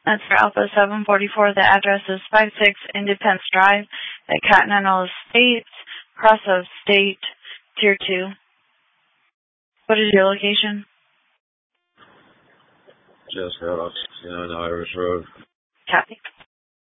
That's for Alpha 744. The address is 56 Independence Drive at Continental Estates, Cross of State, Tier 2. What is your location? Just got off on Irish Road. Copy.